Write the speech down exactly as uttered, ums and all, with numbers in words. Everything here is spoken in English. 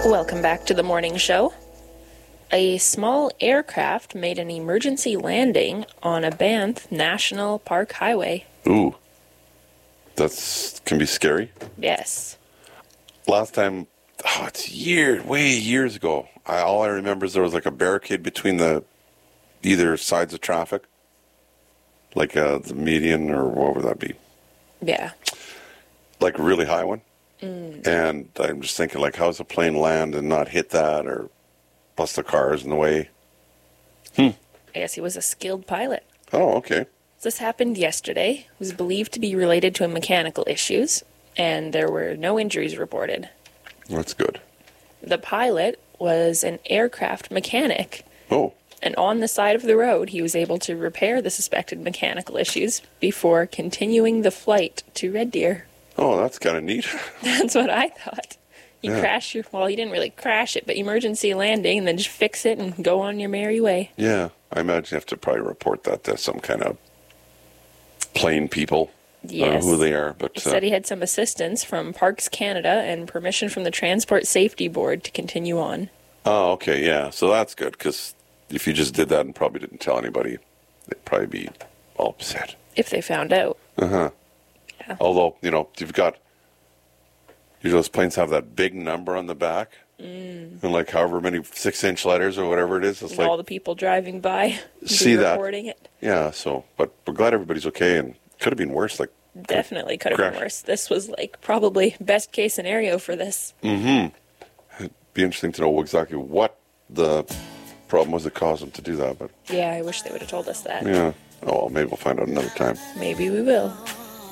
Welcome back to the morning show. A small aircraft made an emergency landing on a Banff National Park highway. Ooh. That's can be scary. Yes. Last time, oh, it's years, way years ago. I, all I remember is there was like a barricade between the either sides of traffic, like uh, the median or what would that be? Yeah. Like a really high one. Mm. And I'm just thinking, like, how's a plane land and not hit that or bust the cars in the way? Hmm. I guess he was a skilled pilot. Oh, okay. This happened yesterday. It was believed to be related to mechanical issues, and there were no injuries reported. That's good. The pilot was an aircraft mechanic. Oh. And on the side of the road, he was able to repair the suspected mechanical issues before continuing the flight to Red Deer. Oh, that's kind of neat. That's what I thought. You Yeah. crash your, well, you didn't really crash it, but emergency landing, and then just fix it and go on your merry way. Yeah, I imagine you have to probably report that to some kind of plane people. Yes. I don't know who they are, but He said he had some assistance from Parks Canada and permission from the Transport Safety Board to continue on. Oh, okay, yeah. So that's good, because if you just did that and probably didn't tell anybody, they'd probably be all upset. If they found out. Uh-huh. Yeah. Although, you know, you've got, usually those planes have that big number on the back, Mm. and like however many six-inch letters or whatever it is. It's And like, all the people driving by see that. reporting it. Yeah, so, but we're glad everybody's okay, and could have been worse. Like, Definitely could have been crash. worse. This was like probably best case scenario for this. Mm-hmm. It'd be interesting to know exactly what the problem was that caused them to do that, but Yeah, I wish they would have told us that. yeah. Oh, well, maybe we'll find out another time. Maybe we will.